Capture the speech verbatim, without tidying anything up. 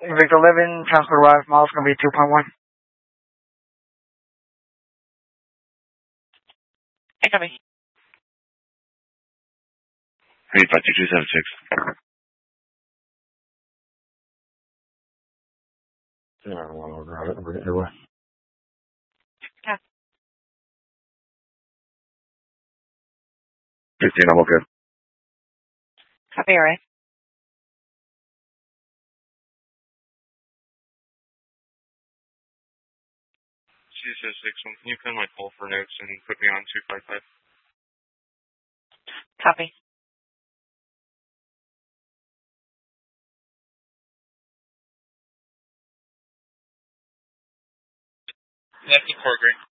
Victor eleven, transport arrive, miles gonna be two point one. Hey, copy. Hey, five two two seven six. Yeah, I don't want to grab it. Bring it your way. Yeah. fifteen, I'm okay. Copy, alright. C S S six one, can you pin my call for notes and put me on two five five? Copy. Left of Fort Green.